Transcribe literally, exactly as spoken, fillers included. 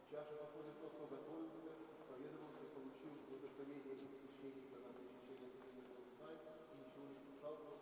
Чаша подходит тот, кто готовился, исповедовался, получил благословение и священника на причащение, который не знает, и ничего не вкушал,